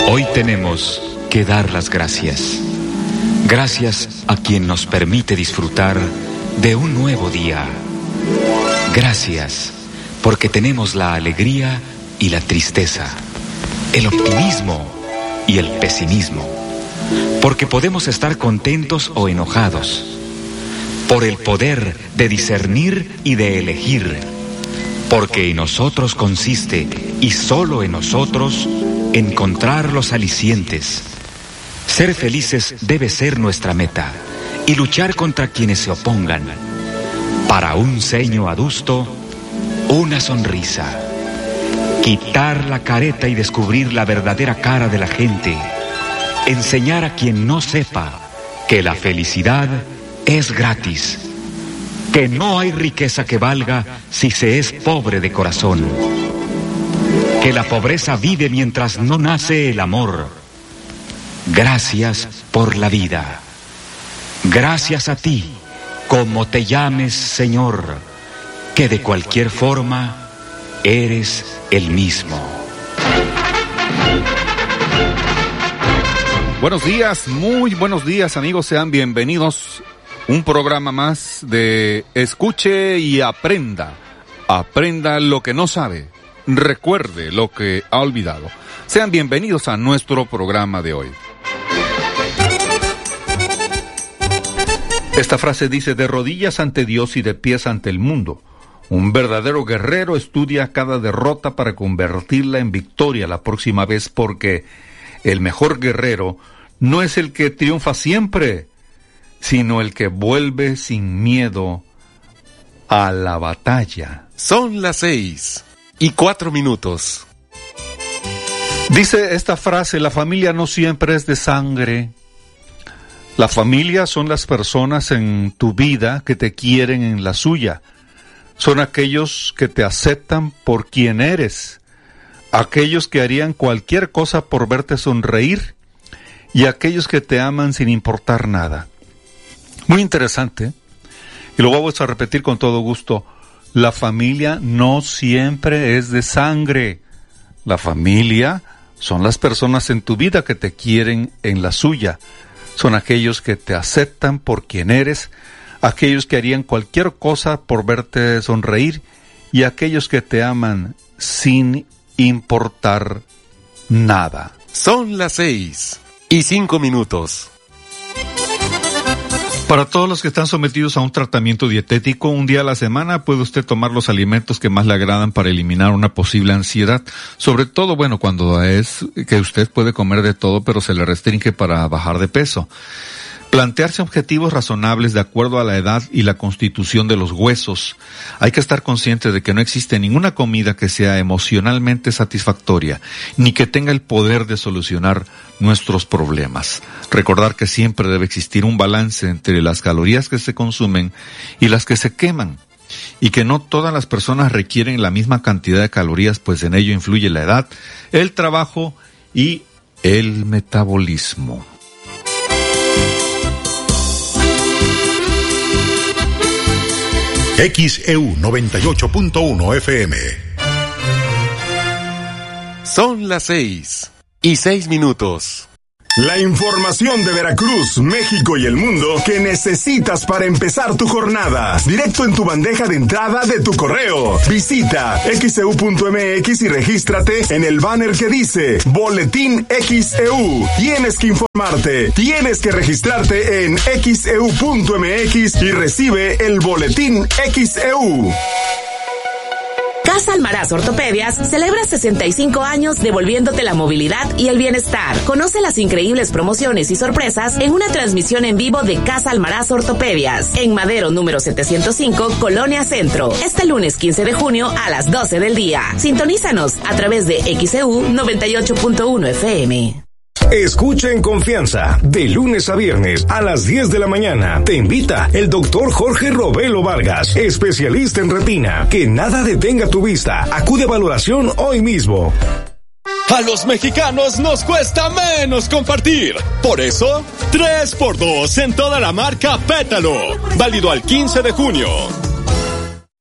Hoy tenemos que dar las gracias. Gracias a quien nos permite disfrutar de un nuevo día. Gracias porque tenemos la alegría y la tristeza, el optimismo y el pesimismo, porque podemos estar contentos o enojados, por el poder de discernir y de elegir, porque en nosotros consiste, y solo en nosotros, encontrar los alicientes. Ser felices debe ser nuestra meta, y luchar contra quienes se opongan. Para un ceño adusto, una sonrisa. Quitar la careta y descubrir la verdadera cara de la gente. Enseñar a quien no sepa que la felicidad es gratis. Que no hay riqueza que valga si se es pobre de corazón. Que la pobreza vive mientras no nace el amor. Gracias por la vida. Gracias a ti, como te llames, Señor, que de cualquier forma eres el mismo. Buenos días, muy buenos días, amigos, sean bienvenidos. Un programa más de Escuche y Aprenda. Aprenda lo que no sabe, recuerde lo que ha olvidado. Sean bienvenidos a nuestro programa de hoy. Esta frase dice: de rodillas ante Dios y de pies ante el mundo. Un verdadero guerrero estudia cada derrota para convertirla en victoria la próxima vez, porque el mejor guerrero no es el que triunfa siempre, sino el que vuelve sin miedo a la batalla. Son las 6:04. Dice esta frase: la familia no siempre es de sangre. La familia son las personas en tu vida que te quieren en la suya. Son aquellos que te aceptan por quien eres, aquellos que harían cualquier cosa por verte sonreír y aquellos que te aman sin importar nada. Muy interesante, y lo vamos a repetir con todo gusto: la familia no siempre es de sangre. La familia son las personas en tu vida que te quieren en la suya. Son aquellos que te aceptan por quien eres, aquellos que harían cualquier cosa por verte sonreír y aquellos que te aman sin importar nada. Son las 6:05. Para todos los que están sometidos a un tratamiento dietético, un día a la semana puede usted tomar los alimentos que más le agradan para eliminar una posible ansiedad. Sobre todo, cuando es que usted puede comer de todo, pero se le restringe para bajar de peso. Plantearse objetivos razonables de acuerdo a la edad y la constitución de los huesos. Hay que estar consciente de que no existe ninguna comida que sea emocionalmente satisfactoria, ni que tenga el poder de solucionar nuestros problemas. Recordar que siempre debe existir un balance entre las calorías que se consumen y las que se queman, y que no todas las personas requieren la misma cantidad de calorías, pues en ello influye la edad, el trabajo y el metabolismo. XEU 98.1 FM. Son las 6:06. La información de Veracruz, México y el mundo que necesitas para empezar tu jornada. Directo en tu bandeja de entrada de tu correo. Visita xeu.mx y regístrate en el banner que dice Boletín XEU. Tienes que informarte, tienes que registrarte en xeu.mx y recibe el Boletín XEU. Casa Almaraz Ortopedias celebra 65 años devolviéndote la movilidad y el bienestar. Conoce las increíbles promociones y sorpresas en una transmisión en vivo de Casa Almaraz Ortopedias en Madero número 705, Colonia Centro, este lunes 15 de junio a las 12 del día. Sintonízanos a través de XEU 98.1 FM. Escucha en confianza, de lunes a viernes a las 10 de la mañana. Te invita el doctor Jorge Robelo Vargas, especialista en retina. Que nada detenga tu vista. Acude a valoración hoy mismo. A los mexicanos nos cuesta menos compartir. Por eso, 3x2 en toda la marca Pétalo. Válido al 15 de junio.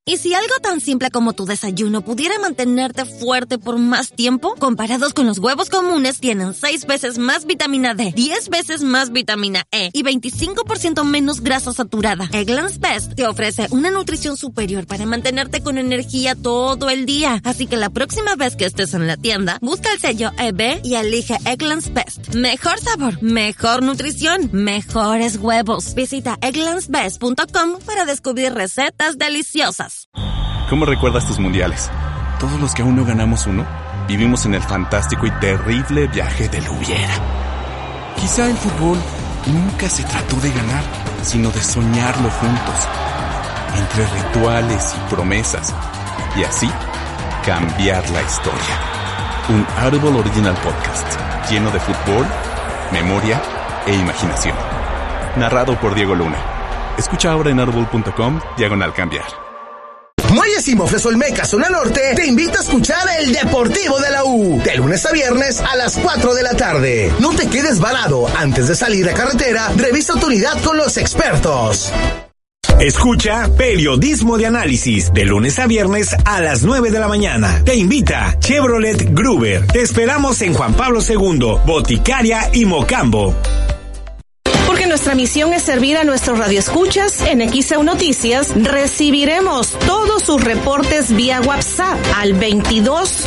¿Y si algo tan simple como tu desayuno pudiera mantenerte fuerte por más tiempo? Comparados con los huevos comunes, tienen 6 veces más vitamina D, 10 veces más vitamina E y 25% menos grasa saturada. Eggland's Best te ofrece una nutrición superior para mantenerte con energía todo el día. Así que la próxima vez que estés en la tienda, busca el sello EB y elige Eggland's Best. Mejor sabor, mejor nutrición, mejores huevos. Visita egglandsbest.com para descubrir recetas deliciosas. ¿Cómo recuerdas tus mundiales? Todos los que aún no ganamos uno, vivimos en el fantástico y terrible viaje del hubiera. Quizá el fútbol nunca se trató de ganar, sino de soñarlo juntos, entre rituales y promesas, y así cambiar la historia. Un Audible Original Podcast, lleno de fútbol, memoria e imaginación. Narrado por Diego Luna. Escucha ahora en audible.com/cambiar. Muelles y Mofles Olmeca, zona norte, te invita a escuchar el Deportivo de la U, de lunes a viernes a las 4 de la tarde. No te quedes varado, antes de salir a carretera, revisa tu unidad con los expertos. Escucha Periodismo de Análisis, de lunes a viernes a las 9 de la mañana. Te invita Chevrolet Gruber. Te esperamos en Juan Pablo II, Boticaria y Mocambo. Porque nuestra misión es servir a nuestros radioescuchas en XEU Noticias, recibiremos todos sus reportes vía WhatsApp al 22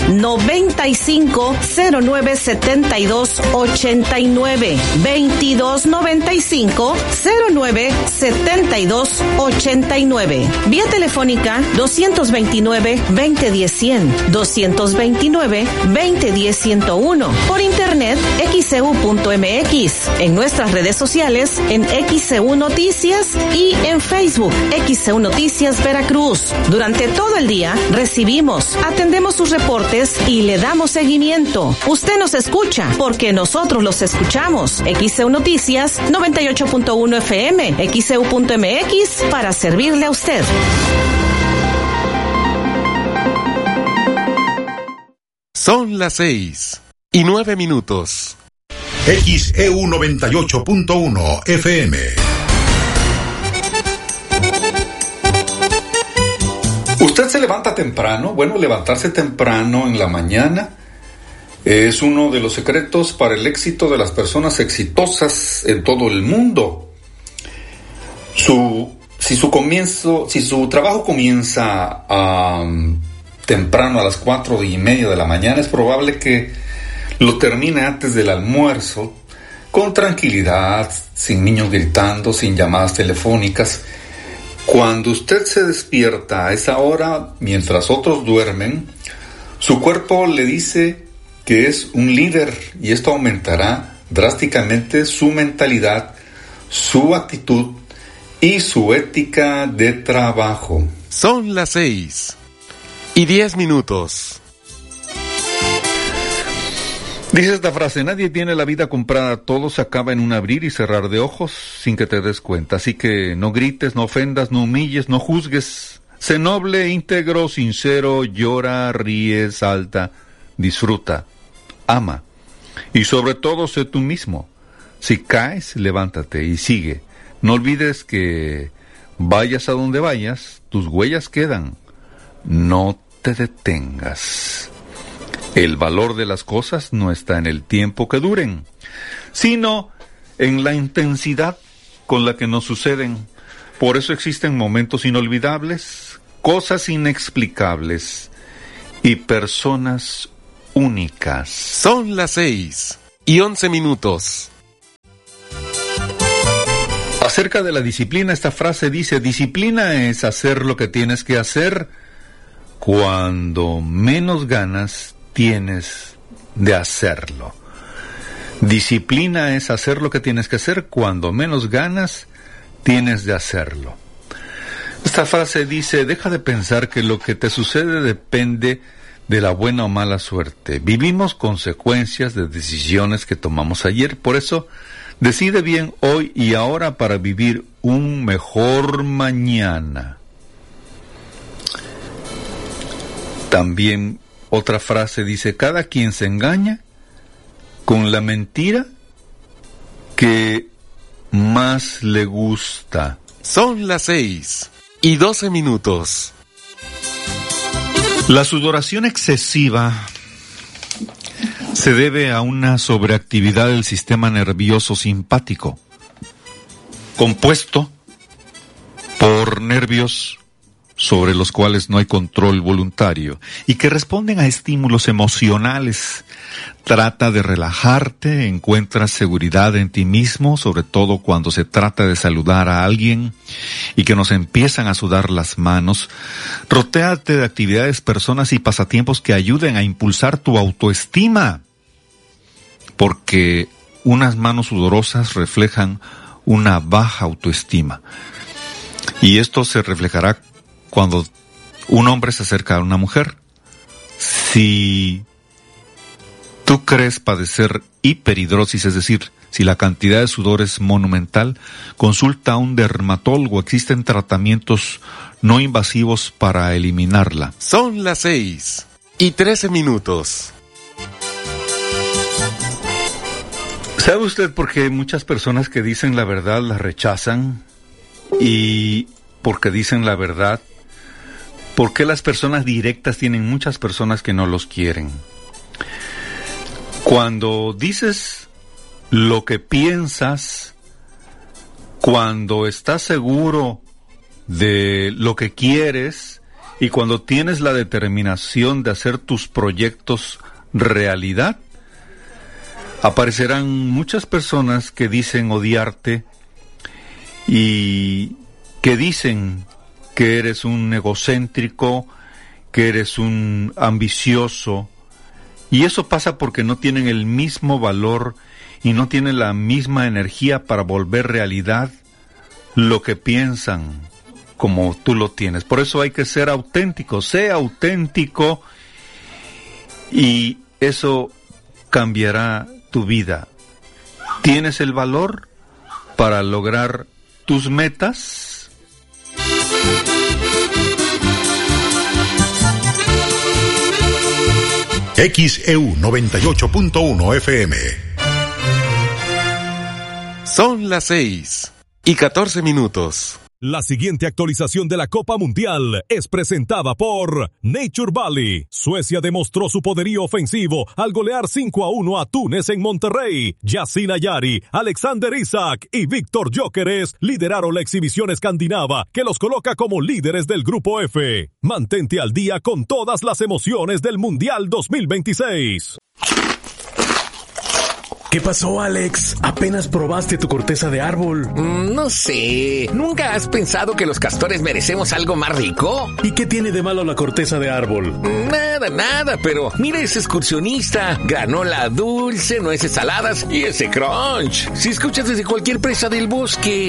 95 09 72 89. 22 95 09 72 89. Vía telefónica 229 2010 100, 229 2010 101. Por internet xeu.mx. En nuestras redes sociales en XEU Noticias y en Facebook XEU Noticias Veracruz. Durante todo el día recibimos, atendemos sus reportes y le damos seguimiento. Usted nos escucha porque nosotros los escuchamos. XEU Noticias 98.1 FM, XEU.mx para servirle a usted. Son las 6:09. XEU 98.1 FM. ¿Usted se levanta temprano? Bueno, levantarse temprano en la mañana es uno de los secretos para el éxito de las personas exitosas en todo el mundo. Si su trabajo comienza temprano a las 4:30 de la mañana, es probable que lo termine antes del almuerzo, con tranquilidad, sin niños gritando, sin llamadas telefónicas. Cuando usted se despierta a esa hora, mientras otros duermen, su cuerpo le dice que es un líder y esto aumentará drásticamente su mentalidad, su actitud y su ética de trabajo. Son las 6:10. Dice esta frase: nadie tiene la vida comprada, todo se acaba en un abrir y cerrar de ojos sin que te des cuenta. Así que no grites, no ofendas, no humilles, no juzgues. Sé noble, íntegro, sincero, llora, ríe, salta, disfruta, ama. Y sobre todo, sé tú mismo. Si caes, levántate y sigue. No olvides que vayas a donde vayas, tus huellas quedan. No te detengas. El valor de las cosas no está en el tiempo que duren, sino en la intensidad con la que nos suceden. Por eso existen momentos inolvidables, cosas inexplicables y personas únicas. Son las 6:11. Acerca de la disciplina, esta frase dice: disciplina es hacer lo que tienes que hacer cuando menos ganas tienes de hacerlo. Disciplina es hacer lo que tienes que hacer cuando menos ganas tienes de hacerlo. Esta frase dice: deja de pensar que lo que te sucede depende de la buena o mala suerte. Vivimos consecuencias de decisiones que tomamos ayer. Por eso, decide bien hoy y ahora para vivir un mejor mañana. También otra frase dice: cada quien se engaña con la mentira que más le gusta. Son las 6:12. La sudoración excesiva se debe a una sobreactividad del sistema nervioso simpático, compuesto por nervios sobre los cuales no hay control voluntario y que responden a estímulos emocionales. Trata de relajarte, encuentras seguridad en ti mismo, sobre todo cuando se trata de saludar a alguien y que nos empiezan a sudar las manos. Rotéate de actividades, personas y pasatiempos que ayuden a impulsar tu autoestima, porque unas manos sudorosas reflejan una baja autoestima. Y esto se reflejará cuando un hombre se acerca a una mujer. Si tú crees padecer hiperhidrosis, es decir, si la cantidad de sudor es monumental, consulta a un dermatólogo. Existen tratamientos no invasivos para eliminarla. Son las 6:13. ¿Sabe usted por qué muchas personas que dicen la verdad la rechazan? Y porque dicen la verdad, ¿por qué las personas directas tienen muchas personas que no los quieren? Cuando dices lo que piensas, cuando estás seguro de lo que quieres y cuando tienes la determinación de hacer tus proyectos realidad, aparecerán muchas personas que dicen odiarte y que dicen que eres un egocéntrico, que eres un ambicioso, y eso pasa porque no tienen el mismo valor y no tienen la misma energía para volver realidad lo que piensan como tú lo tienes. Por eso hay que ser auténtico, sé auténtico y eso cambiará tu vida. ¿Tienes el valor para lograr tus metas? XEU 98.1 FM. Son las 6:14. La siguiente actualización de la Copa Mundial es presentada por Nature Valley. Suecia demostró su poderío ofensivo al golear 5-1 a Túnez en Monterrey. Yasin Ayari, Alexander Isak y Víctor Gyökeres lideraron la exhibición escandinava que los coloca como líderes del Grupo F. Mantente al día con todas las emociones del Mundial 2026. ¿Qué pasó, Alex? ¿Apenas probaste tu corteza de árbol? No sé. ¿Nunca has pensado que los castores merecemos algo más rico? ¿Y qué tiene de malo la corteza de árbol? Nada, pero mira ese excursionista. Granola dulce, nueces saladas y ese crunch. Si escuchas desde cualquier presa del bosque.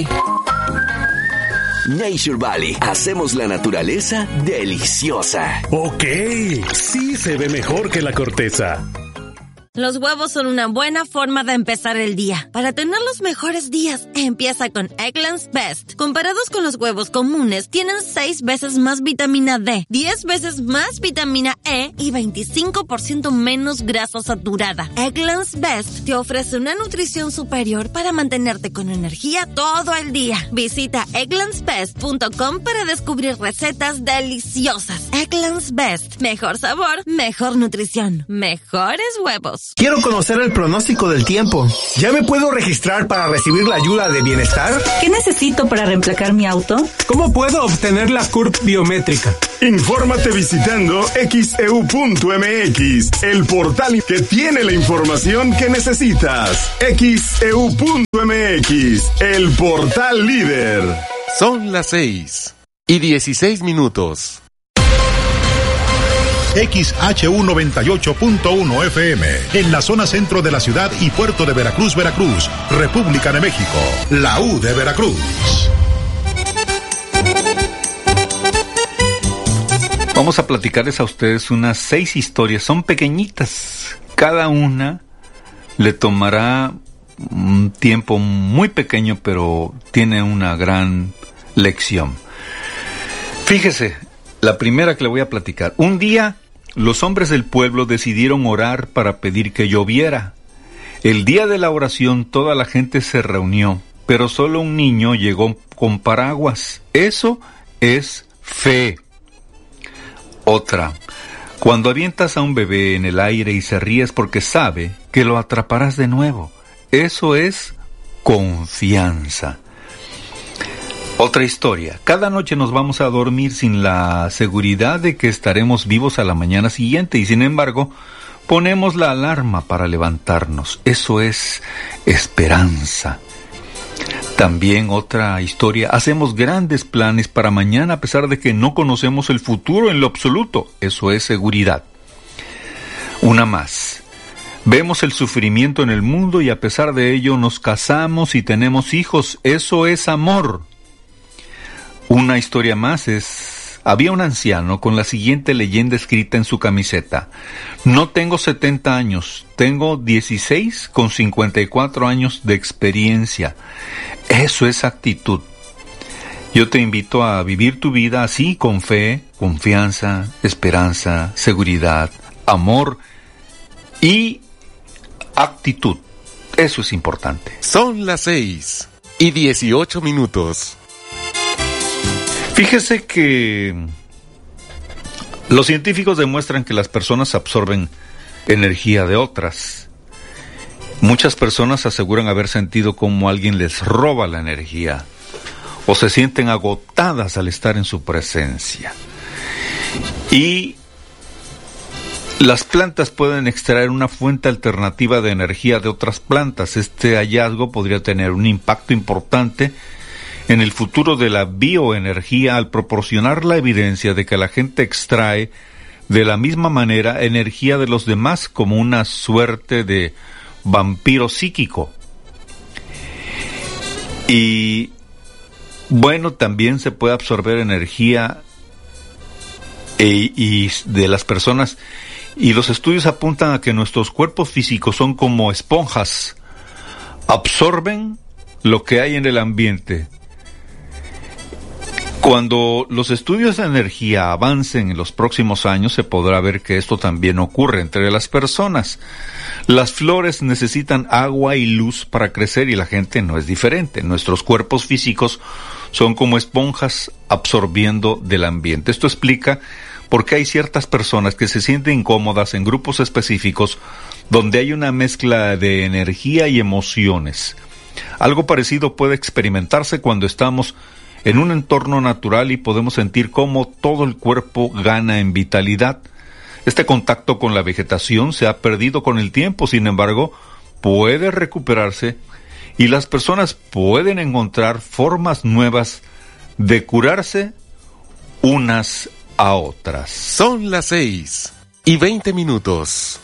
Nature Valley. Hacemos la naturaleza deliciosa. Ok, sí se ve mejor que la corteza. Los huevos son una buena forma de empezar el día. Para tener los mejores días, empieza con Eggland's Best. Comparados con los huevos comunes, tienen 6 veces más vitamina D, 10 veces más vitamina E y 25% menos grasa saturada. Eggland's Best te ofrece una nutrición superior para mantenerte con energía todo el día. Visita egglandsbest.com para descubrir recetas deliciosas. Eggland's Best. Mejor sabor, mejor nutrición, mejores huevos. Quiero conocer el pronóstico del tiempo. ¿Ya me puedo registrar para recibir la ayuda de bienestar? ¿Qué necesito para reemplacar mi auto? ¿Cómo puedo obtener la CURP biométrica? Infórmate visitando xeu.mx, el portal que tiene la información que necesitas. xeu.mx, el portal líder. Son las 6:16. XHU 98.1 FM, en la zona centro de la ciudad y puerto de Veracruz, Veracruz, República de México, la U de Veracruz. Vamos a platicarles a ustedes unas 6 historias, son pequeñitas, cada una le tomará un tiempo muy pequeño, pero tiene una gran lección. Fíjese, la primera que le voy a platicar. Un día, los hombres del pueblo decidieron orar para pedir que lloviera. El día de la oración toda la gente se reunió, pero solo un niño llegó con paraguas. Eso es fe. Otra. Cuando avientas a un bebé en el aire y se ríe es porque sabe que lo atraparás de nuevo. Eso es confianza. Otra historia. Cada noche nos vamos a dormir sin la seguridad de que estaremos vivos a la mañana siguiente y sin embargo ponemos la alarma para levantarnos. Eso es esperanza. También otra historia. Hacemos grandes planes para mañana a pesar de que no conocemos el futuro en lo absoluto. Eso es seguridad. Una más. Vemos el sufrimiento en el mundo y a pesar de ello nos casamos y tenemos hijos. Eso es amor. Una historia más es... Había un anciano con la siguiente leyenda escrita en su camiseta. No tengo 70 años, tengo 16 con 54 años de experiencia. Eso es actitud. Yo te invito a vivir tu vida así, con fe, confianza, esperanza, seguridad, amor y actitud. Eso es importante. Son las 6:18. Fíjese que los científicos demuestran que las personas absorben energía de otras. Muchas personas aseguran haber sentido como alguien les roba la energía o se sienten agotadas al estar en su presencia. Y las plantas pueden extraer una fuente alternativa de energía de otras plantas. Este hallazgo podría tener un impacto importante en el futuro de la bioenergía al proporcionar la evidencia de que la gente extrae de la misma manera energía de los demás como una suerte de vampiro psíquico. Y bueno, también se puede absorber energía y de las personas, y los estudios apuntan a que nuestros cuerpos físicos son como esponjas, absorben lo que hay en el ambiente. Cuando los estudios de energía avancen en los próximos años, se podrá ver que esto también ocurre entre las personas. Las flores necesitan agua y luz para crecer y la gente no es diferente. Nuestros cuerpos físicos son como esponjas absorbiendo del ambiente. Esto explica por qué hay ciertas personas que se sienten incómodas en grupos específicos donde hay una mezcla de energía y emociones. Algo parecido puede experimentarse cuando estamos en un entorno natural y podemos sentir cómo todo el cuerpo gana en vitalidad. Este contacto con la vegetación se ha perdido con el tiempo, sin embargo, puede recuperarse y las personas pueden encontrar formas nuevas de curarse unas a otras. Son las 6:20.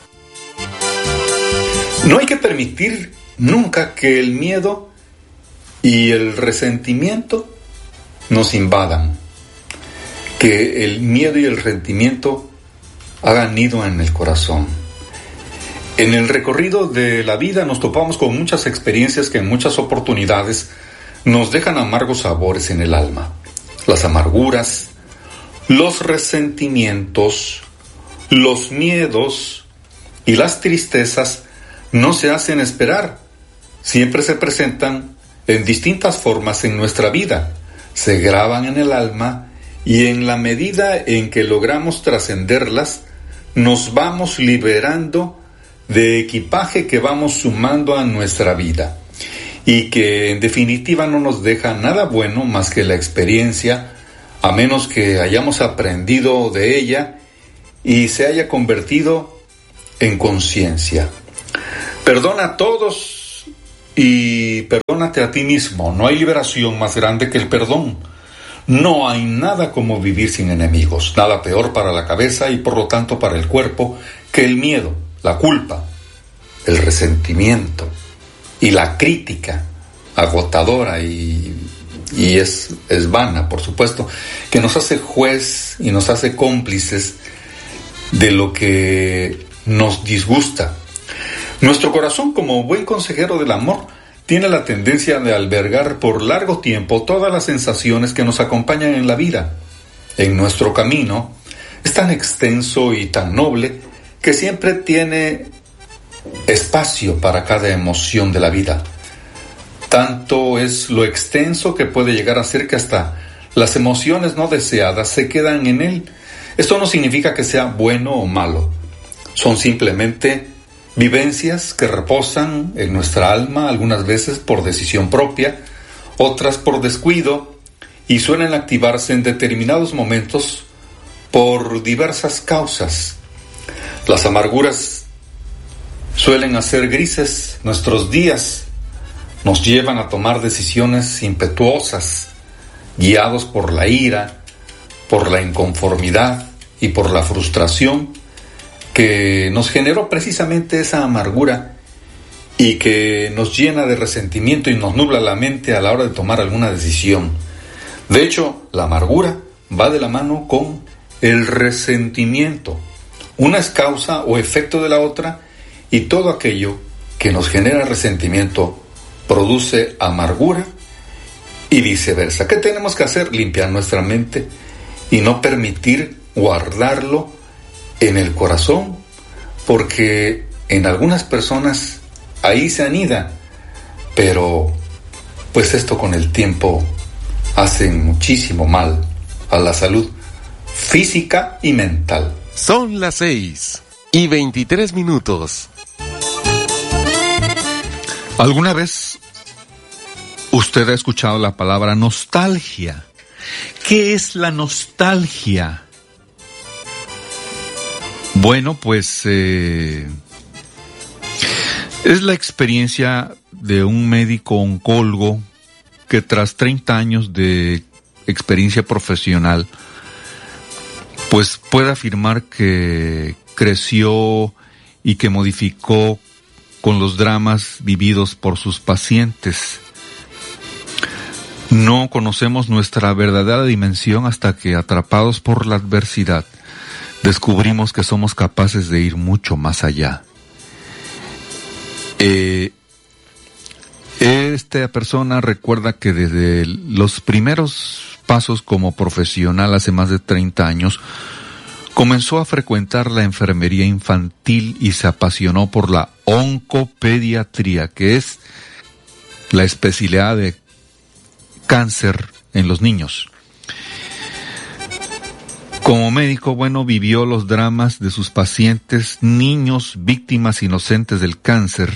No hay que permitir nunca que el miedo y el resentimiento nos invadan, que el miedo y el resentimiento hagan nido en el corazón. En el recorrido de la vida nos topamos con muchas experiencias que en muchas oportunidades nos dejan amargos sabores en el alma. Las amarguras, los resentimientos, los miedos y las tristezas no se hacen esperar. Siempre se presentan en distintas formas en nuestra vida. Se graban en el alma y en la medida en que logramos trascenderlas, nos vamos liberando de equipaje que vamos sumando a nuestra vida y que en definitiva no nos deja nada bueno más que la experiencia, a menos que hayamos aprendido de ella y se haya convertido en conciencia. Perdona a todos y perdónate a ti mismo. No hay liberación más grande que el perdón. No hay nada como vivir sin enemigos, nada peor para la cabeza y por lo tanto para el cuerpo que el miedo, la culpa, el resentimiento y la crítica agotadora y es vana, por supuesto, que nos hace juez y nos hace cómplices de lo que nos disgusta. Nuestro corazón, como buen consejero del amor, tiene la tendencia de albergar por largo tiempo todas las sensaciones que nos acompañan en la vida. En nuestro camino es tan extenso y tan noble que siempre tiene espacio para cada emoción de la vida. Tanto es lo extenso que puede llegar a ser que hasta las emociones no deseadas se quedan en él Esto no significa que sea bueno o malo. Son simplemente vivencias que reposan en nuestra alma, algunas veces por decisión propia, otras por descuido, y suelen activarse en determinados momentos por diversas causas. Las amarguras suelen hacer grises nuestros días, nos llevan a tomar decisiones impetuosas, guiados por la ira, por la inconformidad y por la frustración que nos generó precisamente esa amargura y que nos llena de resentimiento y nos nubla la mente a la hora de tomar alguna decisión. De hecho, la amargura va de la mano con el resentimiento. Una es causa o efecto de la otra, y todo aquello que nos genera resentimiento produce amargura y viceversa. ¿Qué tenemos que hacer? Limpiar nuestra mente y no permitir guardarlo en el corazón, porque en algunas personas ahí se anida, pero pues esto con el tiempo hace muchísimo mal a la salud física y mental. Son las 6:23. ¿Alguna vez usted ha escuchado la palabra nostalgia? ¿Qué es la nostalgia? Bueno, pues es la experiencia de un médico oncólogo que tras 30 años de experiencia profesional, pues puede afirmar que creció y que modificó con los dramas vividos por sus pacientes. No conocemos nuestra verdadera dimensión hasta que, atrapados por la adversidad, descubrimos que somos capaces de ir mucho más allá. Esta persona recuerda que desde los primeros pasos como profesional hace más de 30 años, comenzó a frecuentar la enfermería infantil y se apasionó por la oncopediatría, que es la especialidad de cáncer en los niños. Como médico, vivió los dramas de sus pacientes, niños víctimas inocentes del cáncer.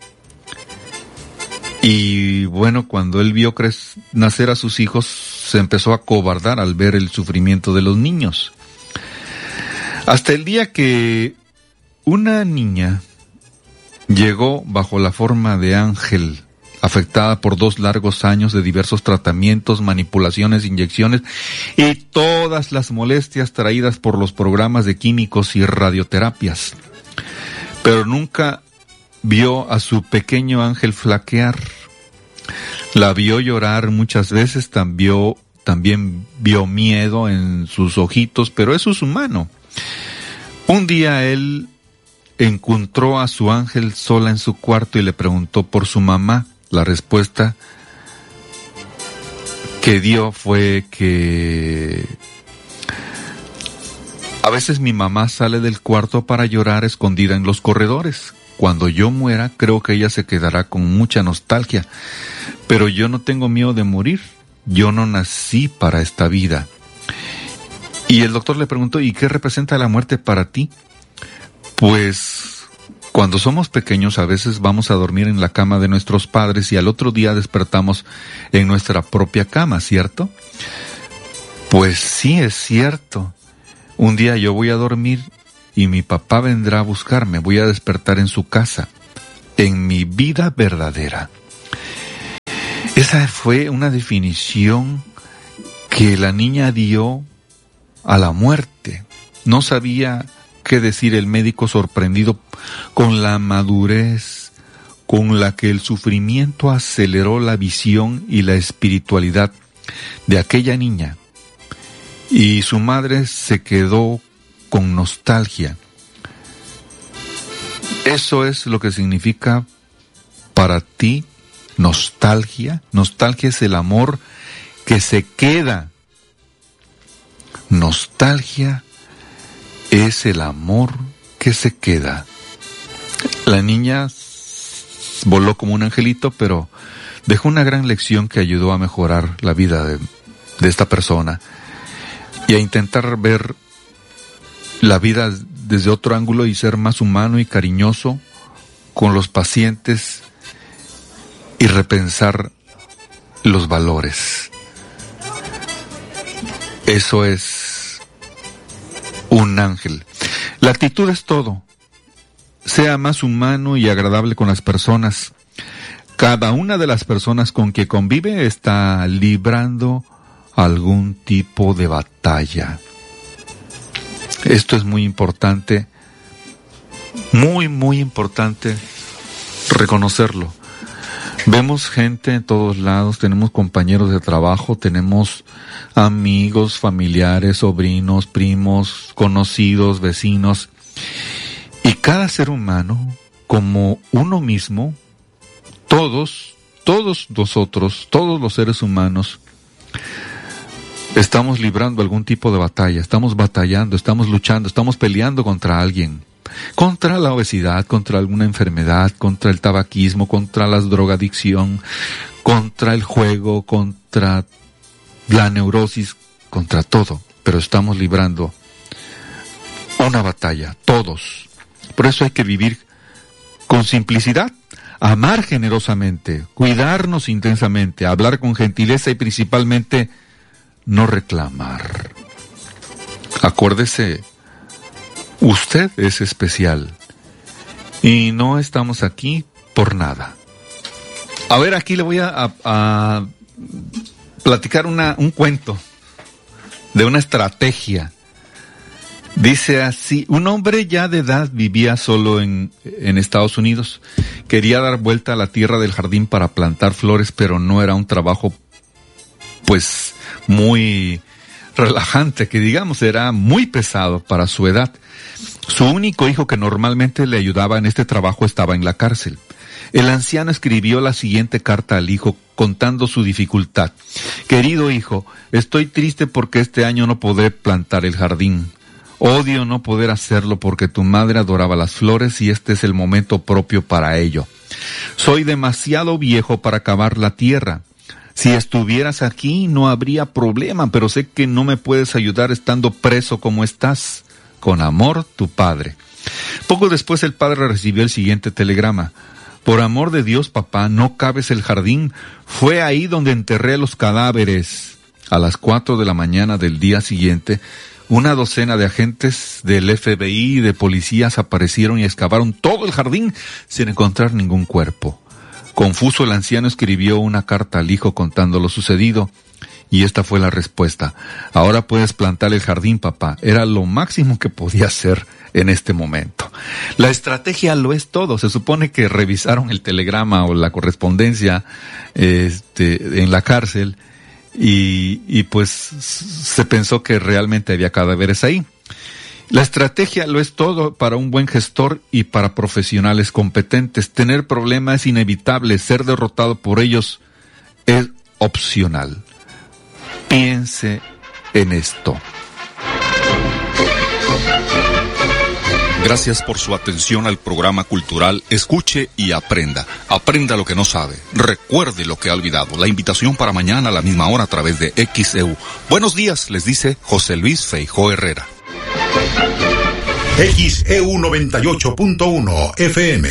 Y cuando él vio nacer a sus hijos, se empezó a acobardar al ver el sufrimiento de los niños. Hasta el día que una niña llegó bajo la forma de ángel, afectada por 2 largos años de diversos tratamientos, manipulaciones, inyecciones y todas las molestias traídas por los programas de químicos y radioterapias. Pero nunca vio a su pequeño ángel flaquear. La vio llorar muchas veces, también vio miedo en sus ojitos, pero eso es humano. Un día él encontró a su ángel sola en su cuarto y le preguntó por su mamá. La respuesta que dio fue que a veces mi mamá sale del cuarto para llorar escondida en los corredores. Cuando yo muera, creo que ella se quedará con mucha nostalgia, pero yo no tengo miedo de morir. Yo no nací para esta vida. Y el doctor le preguntó, ¿y qué representa la muerte para ti? Pues cuando somos pequeños a veces vamos a dormir en la cama de nuestros padres y al otro día despertamos en nuestra propia cama, ¿cierto? Pues sí, es cierto. Un día yo voy a dormir y mi papá vendrá a buscarme, voy a despertar en su casa, en mi vida verdadera. Esa fue una definición que la niña dio a la muerte. No sabía qué decir el médico, sorprendido con la madurez con la que el sufrimiento aceleró la visión y la espiritualidad de aquella niña. Y su madre se quedó con nostalgia. Eso es lo que significa para ti nostalgia. Nostalgia es el amor que se queda. Nostalgia es el amor que se queda. La niña voló como un angelito, pero dejó una gran lección que ayudó a mejorar la vida de esta persona y a intentar ver la vida desde otro ángulo y ser más humano y cariñoso con los pacientes y repensar los valores. Eso es un ángel. La actitud es todo. Sea más humano y agradable con las personas. Cada una de las personas con que convive está librando algún tipo de batalla. Esto es muy importante, muy importante reconocerlo. Vemos gente en todos lados, tenemos compañeros de trabajo, tenemos amigos, familiares, sobrinos, primos, conocidos, vecinos. Y cada ser humano, como uno mismo, todos nosotros, todos los seres humanos, estamos librando algún tipo de batalla, estamos batallando, estamos luchando, estamos peleando contra alguien. Contra la obesidad, contra alguna enfermedad, contra el tabaquismo, contra la drogadicción, contra el juego, contra la neurosis, contra todo. Pero estamos librando una batalla, todos. Por eso hay que vivir con simplicidad, amar generosamente, cuidarnos intensamente, hablar con gentileza y principalmente no reclamar. Acuérdese, usted es especial y no estamos aquí por nada. A ver, aquí le voy a platicar un cuento de una estrategia. Dice así: un hombre ya de edad vivía solo en Estados Unidos. Quería dar vuelta a la tierra del jardín para plantar flores, pero no era un trabajo pues muy relajante, que digamos, era muy pesado para su edad. Su único hijo que normalmente le ayudaba en este trabajo estaba en la cárcel. El anciano escribió la siguiente carta al hijo contando su dificultad. Querido hijo, estoy triste porque este año no podré plantar el jardín. Odio no poder hacerlo porque tu madre adoraba las flores y este es el momento propio para ello. Soy demasiado viejo para cavar la tierra. Si estuvieras aquí no habría problema, pero sé que no me puedes ayudar estando preso como estás. Con amor, tu padre. Poco después el padre recibió el siguiente telegrama. Por amor de Dios, papá, no caves el jardín. Fue ahí donde enterré los cadáveres. A las 4 de la mañana del día siguiente, una docena de agentes del FBI y de policías aparecieron y excavaron todo el jardín sin encontrar ningún cuerpo. Confuso, el anciano escribió una carta al hijo contando lo sucedido. Y esta fue la respuesta. Ahora puedes plantar el jardín, papá. Era lo máximo que podía hacer en este momento. La estrategia lo es todo. Se supone que revisaron el telegrama o la correspondencia en la cárcel y pues se pensó que realmente había cadáveres ahí. La estrategia lo es todo para un buen gestor y para profesionales competentes. Tener problemas es inevitable. Ser derrotado por ellos es opcional. Piense en esto. Gracias por su atención al programa cultural Escuche y Aprenda. Aprenda lo que no sabe. Recuerde lo que ha olvidado. La invitación para mañana a la misma hora a través de XEU. Buenos días, les dice José Luis Feijó Herrera. XEU 98.1 FM.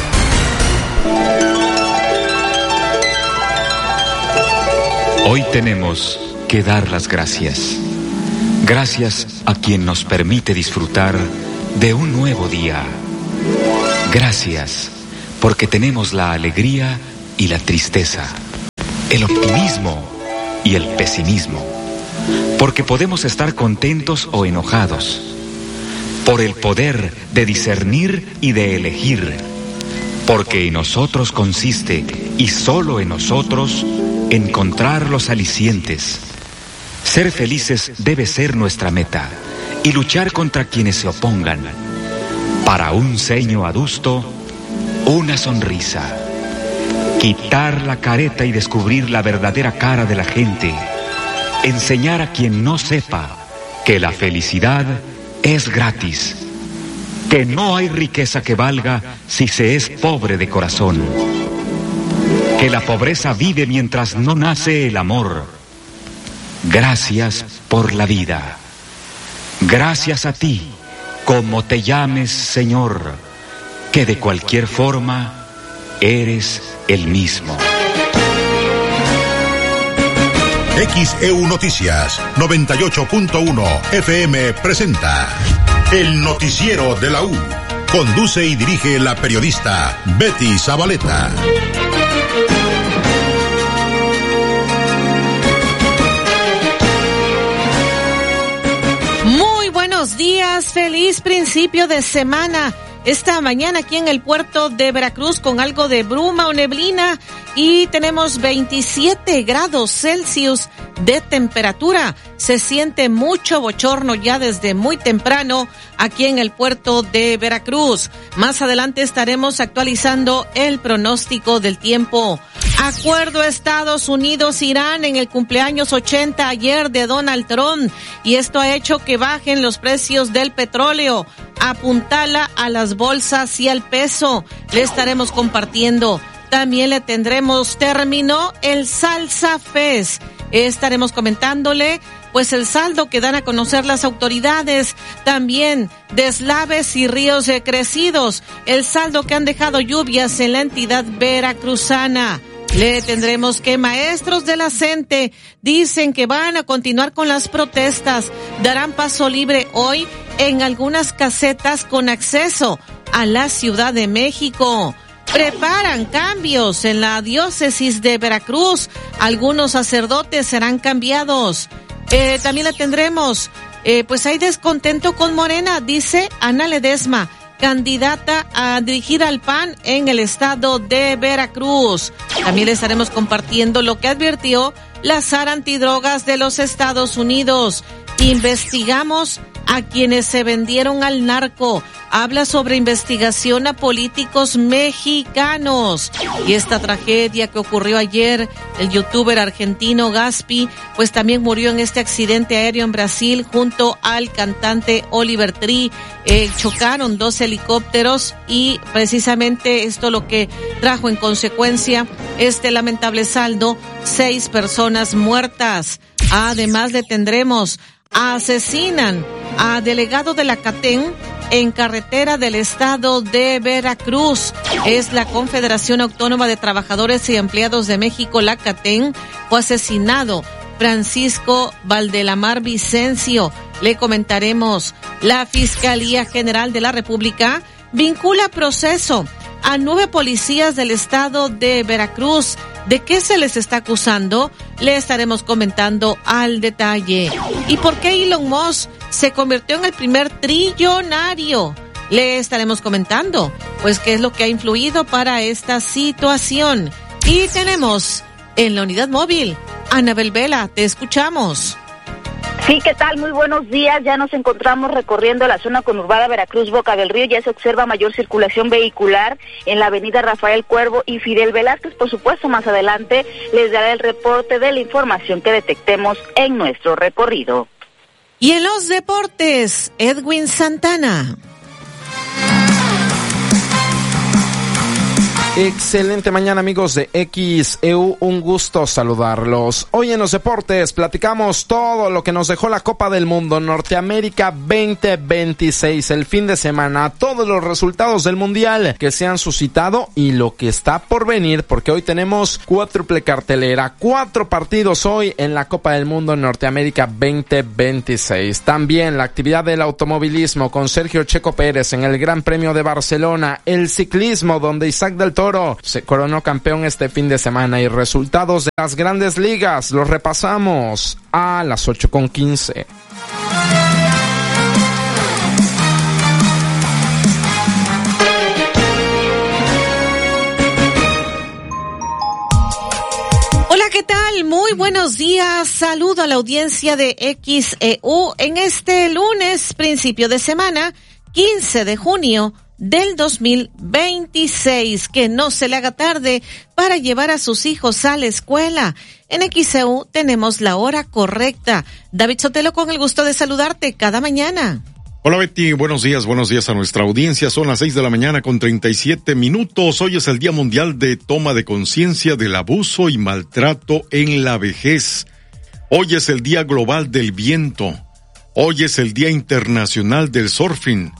Hoy tenemos que dar las gracias. Gracias a quien nos permite disfrutar de un nuevo día. Gracias porque tenemos la alegría y la tristeza, el optimismo y el pesimismo, porque podemos estar contentos o enojados, por el poder de discernir y de elegir, porque en nosotros consiste, y solo en nosotros, encontrar los alicientes. Ser felices debe ser nuestra meta y luchar contra quienes se opongan. Para un ceño adusto, una sonrisa. Quitar la careta y descubrir la verdadera cara de la gente. Enseñar a quien no sepa que la felicidad es gratis. Que no hay riqueza que valga si se es pobre de corazón. Que la pobreza vive mientras no nace el amor. Gracias por la vida. Gracias a ti como te llames, Señor, que de cualquier forma eres el mismo. XEU Noticias 98.1 FM presenta El Noticiero de la U. Conduce y dirige la periodista Betty Zabaleta. Muy buenos días, feliz principio de semana. Esta mañana aquí en el puerto de Veracruz con algo de bruma o neblina y tenemos 27 grados Celsius de temperatura. Se siente mucho bochorno ya desde muy temprano aquí en el puerto de Veracruz. Más adelante estaremos actualizando el pronóstico del tiempo. Acuerdo Estados Unidos-Irán en el cumpleaños 80 ayer de Donald Trump y esto ha hecho que bajen los precios del petróleo. Apuntala a las bolsas y al peso. Le estaremos compartiendo. También le tendremos, terminó el Salsa Fest. Estaremos comentándole pues el saldo que dan a conocer las autoridades, también deslaves y ríos crecidos, el saldo que han dejado lluvias en la entidad veracruzana. Le tendremos que maestros de la CENTE dicen que van a continuar con las protestas, darán paso libre hoy en algunas casetas con acceso a la Ciudad de México. Preparan cambios en la diócesis de Veracruz, algunos sacerdotes serán cambiados. También le tendremos, pues hay descontento con Morena, dice Ana Ledesma, candidata a dirigir al PAN en el estado de Veracruz. También le estaremos compartiendo lo que advirtió la SAR Antidrogas de los Estados Unidos. Investigamos a quienes se vendieron al narco. Habla sobre investigación a políticos mexicanos. Y esta tragedia que ocurrió ayer, el youtuber argentino Gaspi, pues también murió en este accidente aéreo en Brasil junto al cantante Oliver Tree. Chocaron 2 helicópteros y precisamente esto lo que trajo en consecuencia este lamentable saldo, 6 personas muertas. Además le tendremos, asesinan a delegado de la CATEN en carretera del estado de Veracruz. Es la Confederación Autónoma de Trabajadores y Empleados de México, la CATEN. Fue asesinado Francisco Valdelamar Vicencio. Le comentaremos, la Fiscalía General de la República vincula proceso a 9 policías del estado de Veracruz. ¿De qué se les está acusando? Le estaremos comentando al detalle. ¿Y por qué Elon Musk se convirtió en el primer trillonario? Le estaremos comentando, pues, qué es lo que ha influido para esta situación. Y tenemos en la unidad móvil, Anabel Vela, te escuchamos. Sí, ¿qué tal? Muy buenos días. Ya nos encontramos recorriendo la zona conurbada Veracruz-Boca del Río. Ya se observa mayor circulación vehicular en la avenida Rafael Cuervo y Fidel Velázquez. Por supuesto, más adelante les daré el reporte de la información que detectemos en nuestro recorrido. Y en los deportes, Edwin Santana. Excelente mañana, amigos de XEU, un gusto saludarlos. Hoy en los deportes platicamos todo lo que nos dejó la Copa del Mundo Norteamérica 2026, el fin de semana, todos los resultados del Mundial que se han suscitado y lo que está por venir, porque hoy tenemos cuádruple cartelera, 4 partidos hoy en la Copa del Mundo Norteamérica 2026. También la actividad del automovilismo con Sergio Checo Pérez en el Gran Premio de Barcelona, el ciclismo donde Isaac del Toro se coronó campeón este fin de semana y resultados de las grandes ligas los repasamos a las 8:15. Hola, ¿qué tal? Muy buenos días. Saludo a la audiencia de XEU en este lunes, principio de semana, 15 de junio del 2026. Que no se le haga tarde para llevar a sus hijos a la escuela. En XEU tenemos la hora correcta. David Sotelo, con el gusto de saludarte cada mañana. Hola Betty, buenos días a nuestra audiencia. Son las 6 de la mañana con 37 minutos. Hoy es el Día Mundial de Toma de Conciencia del Abuso y Maltrato en la Vejez. Hoy es el Día Global del Viento. Hoy es el Día Internacional del Surfing.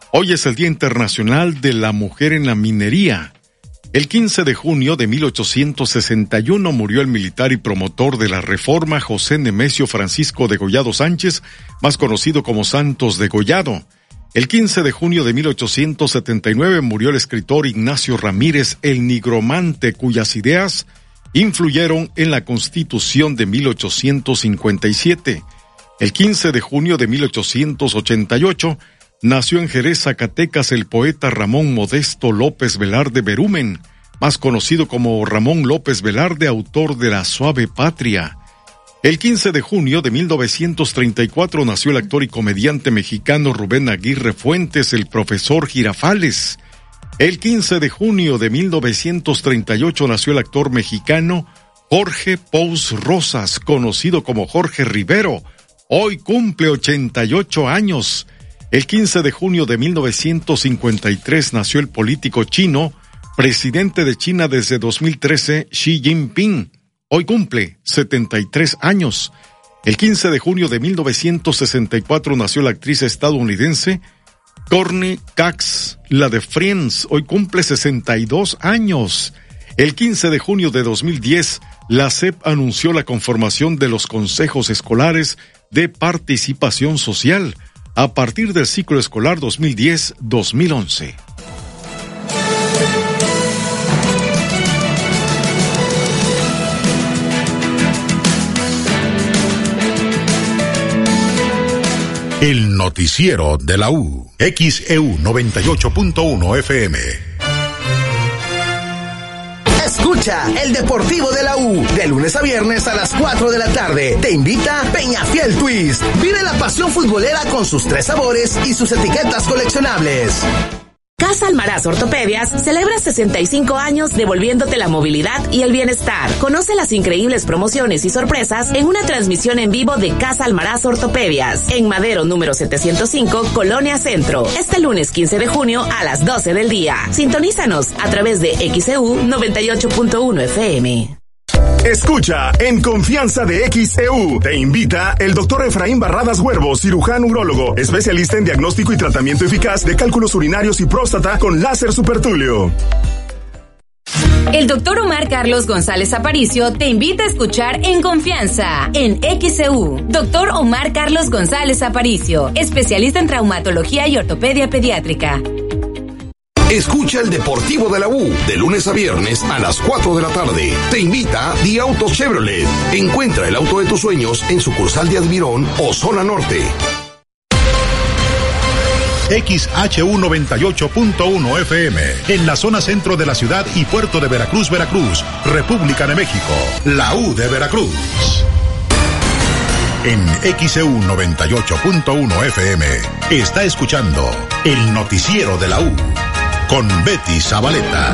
Hoy es el Día Internacional de la Mujer en la Minería. El 15 de junio de 1861 murió el militar y promotor de la Reforma José Nemesio Francisco Degollado Sánchez, más conocido como Santos Degollado. El 15 de junio de 1879 murió el escritor Ignacio Ramírez el Nigromante, cuyas ideas influyeron en la Constitución de 1857. El 15 de junio de 1888 nació en Jerez, Zacatecas, el poeta Ramón Modesto López Velarde Berumen, más conocido como Ramón López Velarde, autor de La Suave Patria. El 15 de junio de 1934 nació el actor y comediante mexicano Rubén Aguirre Fuentes, el profesor Girafales. El 15 de junio de 1938 nació el actor mexicano Jorge Pous Rosas, conocido como Jorge Rivero. Hoy cumple 88 años. El 15 de junio de 1953 nació el político chino, presidente de China desde 2013, Xi Jinping. Hoy cumple 73 años. El 15 de junio de 1964 nació la actriz estadounidense Courtney Cox, la de Friends. Hoy cumple 62 años. El 15 de junio de 2010, la SEP anunció la conformación de los consejos escolares de participación social a partir del ciclo escolar 2010-2011. El noticiero de la U, XEU 98.1 FM. Escucha el Deportivo de la U, de lunes a viernes a las 4 de la tarde. Te invita Peñafiel Twist. Vive la pasión futbolera con sus 3 sabores y sus etiquetas coleccionables. Casa Almaraz Ortopedias celebra 65 años devolviéndote la movilidad y el bienestar. Conoce las increíbles promociones y sorpresas en una transmisión en vivo de Casa Almaraz Ortopedias en Madero número 705, Colonia Centro. Este lunes 15 de junio a las 12 del día. Sintonízanos a través de XEU 98.1 FM. Escucha En Confianza de XEU. Te invita el doctor Efraín Barradas Huervo, cirujano urólogo, especialista en diagnóstico y tratamiento eficaz de cálculos urinarios y próstata con láser supertulio. El doctor Omar Carlos González Aparicio te invita a escuchar En Confianza en XEU. Doctor Omar Carlos González Aparicio, especialista en traumatología y ortopedia pediátrica. Escucha el Deportivo de la U, de lunes a viernes a las 4 de la tarde. Te invita Di Autos Chevrolet. Encuentra el auto de tus sueños en sucursal de Admirón o Zona Norte. XHU 98.1 FM, en la zona centro de la ciudad y puerto de Veracruz, Veracruz, República de México, la U de Veracruz. En XEU 98.1 FM, está escuchando el noticiero de la U, con Betty Zabaleta.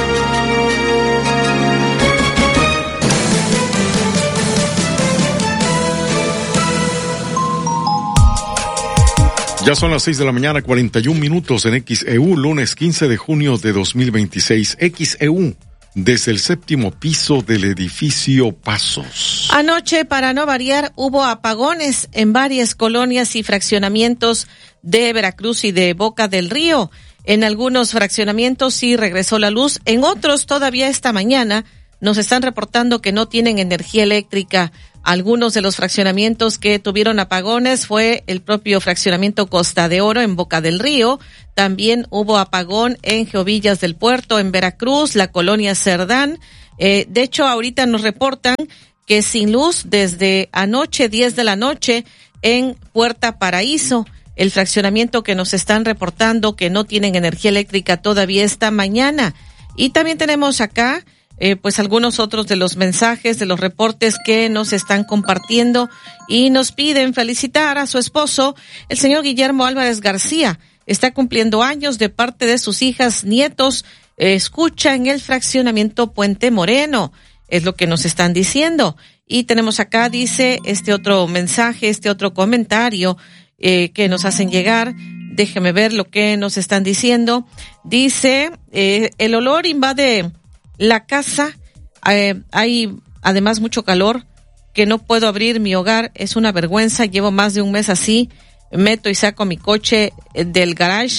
Ya son las 6 de la mañana, 41 minutos en XEU, lunes 15 de junio de 2026. XEU, desde el 7º piso del edificio Pasos. Anoche, para no variar, hubo apagones en varias colonias y fraccionamientos de Veracruz y de Boca del Río. En algunos fraccionamientos sí regresó la luz, en otros todavía esta mañana nos están reportando que no tienen energía eléctrica. Algunos de los fraccionamientos que tuvieron apagones fue el propio fraccionamiento Costa de Oro en Boca del Río. También hubo apagón en Geovillas del Puerto, en Veracruz, la colonia Cerdán. De hecho, ahorita nos reportan que sin luz desde anoche, 10 de la noche, en Puerta Paraíso. El fraccionamiento que nos están reportando que no tienen energía eléctrica todavía esta mañana. Y también tenemos acá pues algunos otros de los mensajes, de los reportes que nos están compartiendo y nos piden felicitar a su esposo, el señor Guillermo Álvarez García. Está cumpliendo años de parte de sus hijas, nietos, escucha en el fraccionamiento Puente Moreno, es lo que nos están diciendo. Y tenemos acá, dice, este otro mensaje, este otro comentario que nos hacen llegar. Déjeme ver lo que nos están diciendo. Dice, el olor invade la casa, hay además mucho calor, que no puedo abrir mi hogar, es una vergüenza, llevo más de un mes así, meto y saco mi coche del garage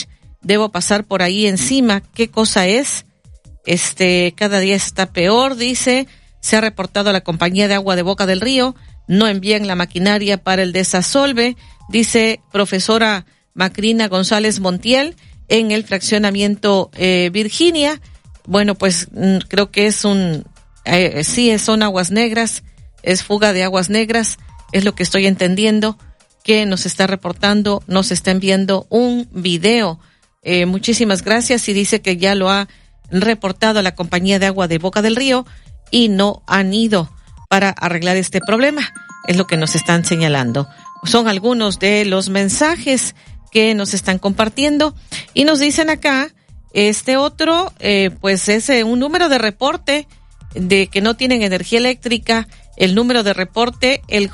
debo pasar por ahí encima. ¿Qué cosa es? Cada día está peor, dice. Se ha reportado a la compañía de agua de Boca del Río. No envían la maquinaria para el desasolve, dice profesora Macrina González Montiel, en el fraccionamiento Virginia. Bueno, pues creo que es son aguas negras, es fuga de aguas negras, es lo que estoy entendiendo, que nos está reportando, nos está enviando un video. Muchísimas gracias, y dice que ya lo ha reportado a la compañía de agua de Boca del Río y no han ido para arreglar este problema, es lo que nos están señalando. Son algunos de los mensajes que nos están compartiendo, y nos dicen acá, otro, pues es un número de reporte de que no tienen energía eléctrica, el número de reporte, el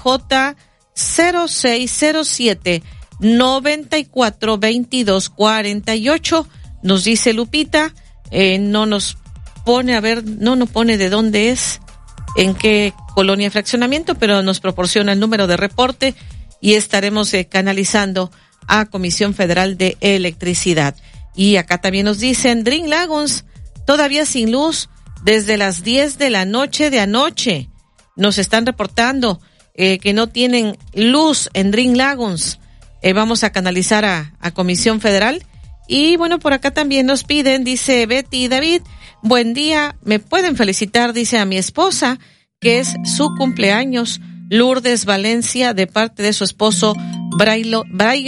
J0607 942248, nos dice Lupita, no nos pone, no nos pone de dónde es, en qué colonia de fraccionamiento, pero nos proporciona el número de reporte y estaremos canalizando a Comisión Federal de Electricidad. Y acá también nos dicen, Dream Lagoons, todavía sin luz desde las 10 de la noche de anoche. Nos están reportando que no tienen luz en Dream Lagoons. Vamos a canalizar a Comisión Federal. Y bueno, por acá también nos piden, dice Betty y David, buen día, me pueden felicitar, dice, a mi esposa, que es su cumpleaños, Lourdes Valencia, de parte de su esposo Braulio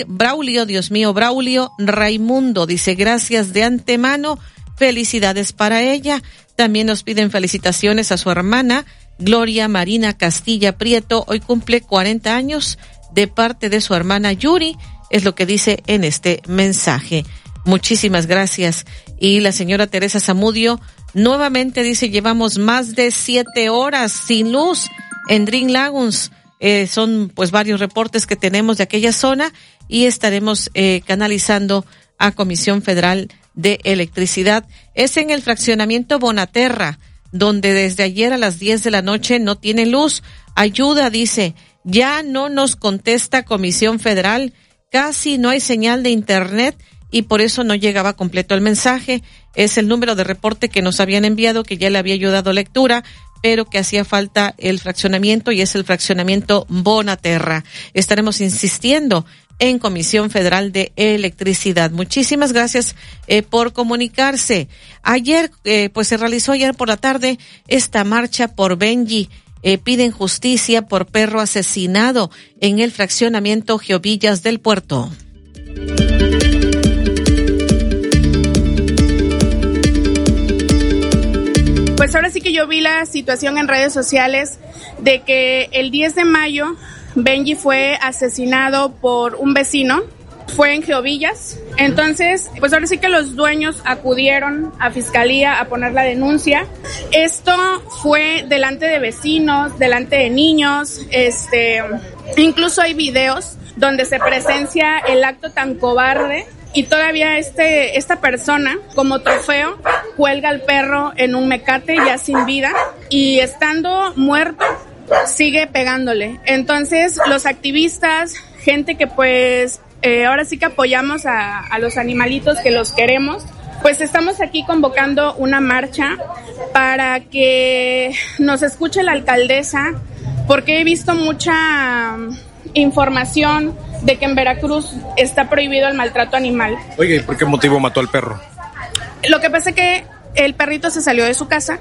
Raimundo, dice, gracias de antemano, felicidades para ella. También nos piden felicitaciones a su hermana, Gloria Marina Castilla Prieto, hoy cumple 40 años, de parte de su hermana Yuri, es lo que dice en este mensaje. Muchísimas gracias. Y la señora Teresa Zamudio nuevamente dice, llevamos más de 7 horas sin luz en Dream Lagoons. Son pues varios reportes que tenemos de aquella zona y estaremos canalizando a Comisión Federal de Electricidad. Es en el fraccionamiento Bonaterra, donde desde ayer a las 10 de la noche no tiene luz. Ayuda, dice, ya no nos contesta Comisión Federal, casi no hay señal de internet y por eso no llegaba completo el mensaje. Es el número de reporte que nos habían enviado, que ya le había yo dado lectura, pero que hacía falta el fraccionamiento, y es el fraccionamiento Bonaterra. Estaremos insistiendo en Comisión Federal de Electricidad. Muchísimas gracias por comunicarse. Ayer, pues se realizó ayer por la tarde esta marcha por Benji. Piden justicia por perro asesinado en el fraccionamiento Geovillas del Puerto. Pues ahora sí que yo vi la situación en redes sociales de que el 10 de mayo Benji fue asesinado por un vecino, fue en Geovillas. Entonces, pues ahora sí que los dueños acudieron a fiscalía a poner la denuncia. Esto fue delante de vecinos, delante de niños, incluso hay videos donde se presencia el acto tan cobarde. Y todavía esta persona, como trofeo, cuelga al perro en un mecate ya sin vida, y estando muerto sigue pegándole. Entonces los activistas, gente que pues ahora sí que apoyamos a los animalitos, que los queremos, pues estamos aquí convocando una marcha para que nos escuche la alcaldesa, porque he visto mucha información de que en Veracruz está prohibido el maltrato animal. Oye, ¿y por qué motivo mató al perro? Lo que pasa es que el perrito se salió de su casa,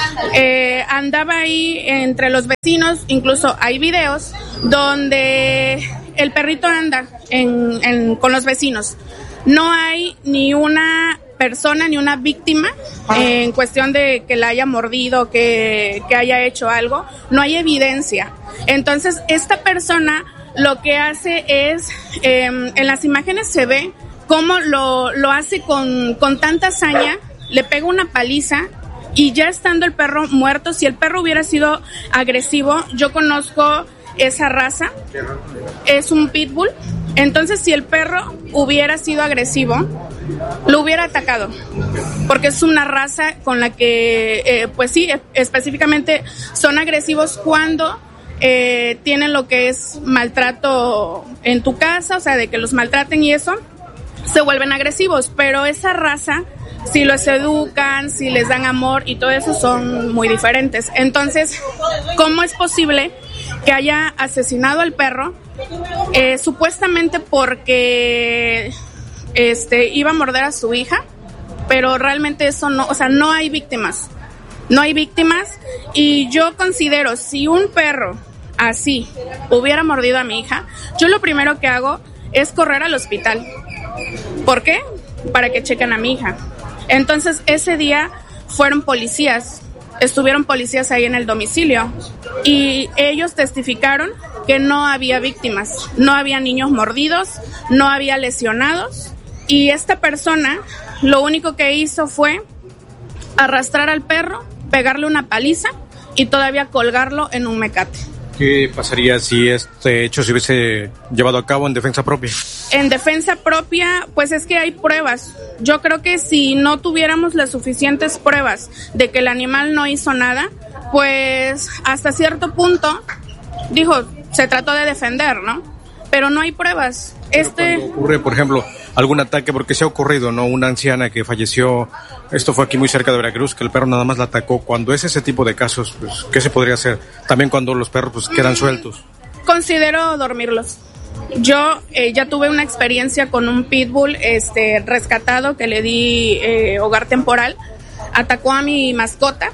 andaba ahí entre los vecinos, incluso hay videos donde el perrito anda con los vecinos. No hay ni una persona, ni una víctima en cuestión de que la haya mordido, que haya hecho algo. No hay evidencia. Entonces, esta persona lo que hace es, en las imágenes se ve cómo lo hace con tanta hazaña, le pega una paliza, y ya estando el perro muerto, si el perro hubiera sido agresivo, yo conozco esa raza, es un pitbull, entonces si el perro hubiera sido agresivo, lo hubiera atacado, porque es una raza con la que, pues sí, específicamente son agresivos cuando tienen lo que es maltrato en tu casa, o sea, de que los maltraten y eso. se vuelven agresivos, pero esa raza, si los educan, si les dan amor y todo eso, son muy diferentes. Entonces, ¿cómo es posible que haya asesinado al perro? Supuestamente porque iba a morder a su hija, pero realmente eso no, o sea, no hay víctimas. No hay víctimas, y yo considero, si un perro así hubiera mordido a mi hija, yo lo primero que hago es correr al hospital. ¿Por qué? Para que chequen a mi hija. Entonces, ese día estuvieron policías ahí en el domicilio, y ellos testificaron que no había víctimas, no había niños mordidos, no había lesionados, y esta persona lo único que hizo fue arrastrar al perro, pegarle una paliza y todavía colgarlo en un mecate. ¿Qué pasaría si este hecho se hubiese llevado a cabo en defensa propia? En defensa propia, pues es que hay pruebas. Yo creo que si no tuviéramos las suficientes pruebas de que el animal no hizo nada, pues hasta cierto punto, se trató de defender, ¿no? Pero no hay pruebas. Cuando ocurre, por ejemplo, algún ataque, porque se ha ocurrido, ¿no? Una anciana que falleció, esto fue aquí muy cerca de Veracruz, que el perro nada más la atacó. Cuando es ese tipo de casos, pues, ¿qué se podría hacer? También cuando los perros pues quedan sueltos. Considero dormirlos. Yo ya tuve una experiencia con un pitbull rescatado que le di hogar temporal. Atacó a mi mascota,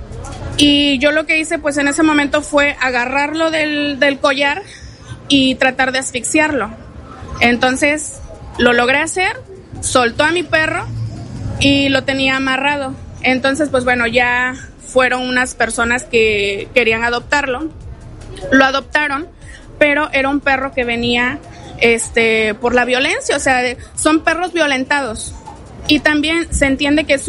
y yo lo que hice pues en ese momento fue agarrarlo del collar y tratar de asfixiarlo. Entonces lo logré hacer, soltó a mi perro y lo tenía amarrado. Entonces pues bueno, ya fueron unas personas que querían adoptarlo, lo adoptaron, pero era un perro que venía por la violencia, o sea, son perros violentados, y también se entiende que es